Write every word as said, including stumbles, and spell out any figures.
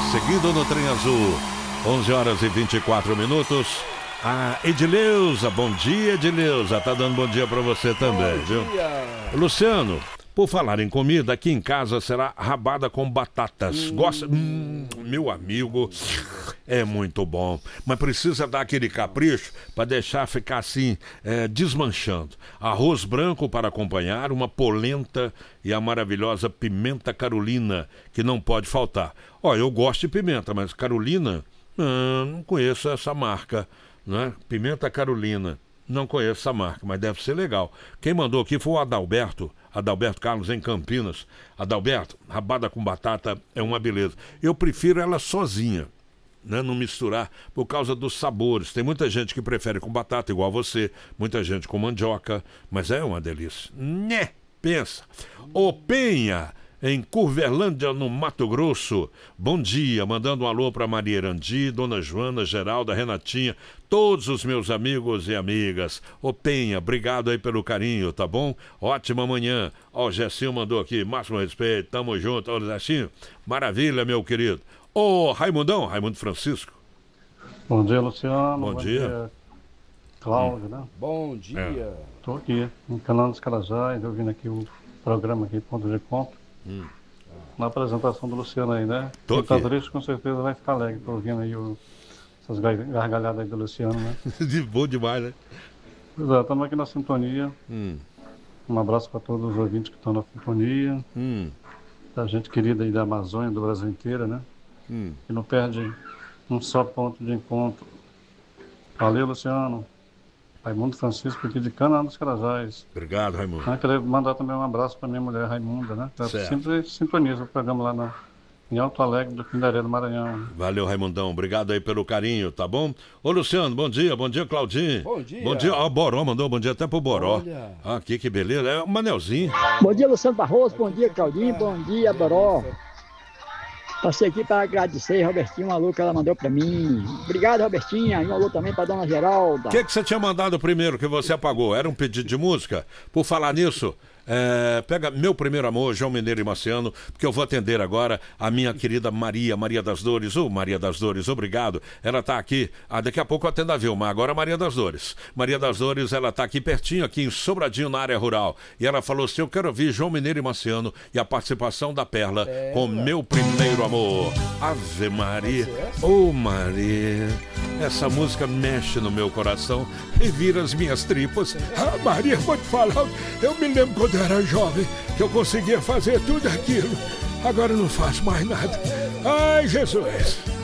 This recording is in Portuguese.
seguindo no Trem Azul. onze horas e vinte e quatro minutos. A Edileuza, bom dia, Edileuza. Tá dando bom dia pra você também, bom viu? Dia. Luciano, por falar em comida, aqui em casa será rabada com batatas. Hum. Gosta? Hum, meu amigo, é muito bom. Mas precisa dar aquele capricho para deixar ficar assim, é, desmanchando. Arroz branco para acompanhar, uma polenta e a maravilhosa pimenta Carolina, que não pode faltar. Ó, eu gosto de pimenta, mas Carolina, ah, não conheço essa marca, né? Pimenta Carolina. Não conheço essa marca, mas deve ser legal. Quem mandou aqui foi o Adalberto, Adalberto Carlos, em Campinas. Adalberto, rabada com batata é uma beleza. Eu prefiro ela sozinha, né? Não misturar, por causa dos sabores. Tem muita gente que prefere com batata, igual você. Muita gente com mandioca, mas é uma delícia. Né? Pensa. Ô Penha, em Curvelândia, no Mato Grosso. Bom dia, mandando um alô para Maria Erandi, Dona Joana, Geralda, Renatinha, todos os meus amigos e amigas. Ô Penha, obrigado aí pelo carinho, tá bom? Ótima manhã. Ó, o Gessinho mandou aqui, máximo respeito, tamo junto. Ô, Gessinho, maravilha, meu querido. Ô, Raimundão, Raimundo Francisco. Bom dia, Luciano. Bom, Bom dia. dia. Cláudio, hum. né? Bom dia. É. Tô aqui, no canal dos Carajás, ouvindo aqui o programa aqui, Ponto de Encontro. Hum. Na apresentação do Luciano aí, né? Tô Quem tá triste com certeza vai ficar alegre, tô ouvindo aí o, essas gargalhadas aí do Luciano, né? De bom demais, né? Pois é, estamos aqui na sintonia. Hum. Um abraço para todos os ouvintes que estão na sintonia. Hum. Da gente querida aí da Amazônia, do Brasil inteiro, né? Hum. Que não perde um só ponto de encontro. Valeu, Luciano. Raimundo Francisco aqui de Cana dos Carajás. Obrigado, Raimundo. Eu queria mandar também um abraço para minha mulher Raimunda, né? Ela sempre sintoniza o programa lá na, em Alto Alegre, do Pindaria do Maranhão. Valeu, Raimundão. Obrigado aí pelo carinho, tá bom? Ô, Luciano, bom dia. Bom dia, Claudinho. Bom dia. Bom dia. Ó, o Boró mandou bom dia até pro Boró. Olha. Aqui, que beleza. É o Manelzinho. Bom dia, Luciano Barroso. Bom dia, Claudinho. Bom dia, Boró. Passei aqui para agradecer, Robertinho, um alô que ela mandou para mim. Obrigado, Robertinha. E um alô também para dona Geralda. O que, que você tinha mandado primeiro que você apagou? Era um pedido de música? Por falar nisso, é, pega Meu Primeiro Amor, João Mineiro e Marciano, porque eu vou atender agora a minha querida Maria, Maria das Dores. Ô, oh, Maria das Dores, obrigado. Ela tá aqui, ah, daqui a pouco eu atendo a Vilma, agora Maria das Dores. Maria das Dores, ela tá aqui pertinho, aqui em Sobradinho, na área rural. E ela falou assim, eu quero ouvir João Mineiro e Marciano e a participação da Perla é, com Meu Primeiro Amor. Ave Maria, ô oh, Maria, essa música mexe no meu coração e vira as minhas tripas. Ah, Maria, vou te falar, eu me lembro quando eu era jovem, que eu conseguia fazer tudo aquilo. Agora eu não faço mais nada. Ai, Jesus!